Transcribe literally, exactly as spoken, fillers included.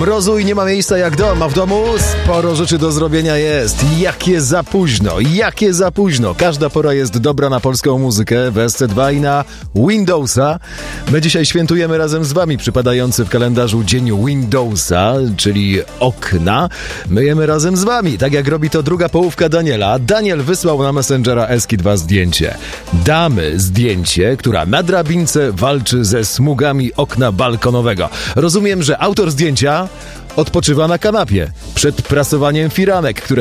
Mrozu i nie ma miejsca jak dom, a w domu sporo rzeczy do zrobienia jest. Jakie za późno, jakie za późno. Każda pora jest dobra na polską muzykę w S C dwa i na Windowsa. My dzisiaj świętujemy razem z wami przypadający w kalendarzu dzień Windowsa, czyli okna. Myjemy razem z wami, tak jak robi to druga połówka Daniela. Daniel wysłał na Messengera S K dwa zdjęcie. Damy zdjęcie, która na drabince walczy ze smugami okna balkonowego. Rozumiem, że autor zdjęcia odpoczywa na kanapie przed prasowaniem firanek, które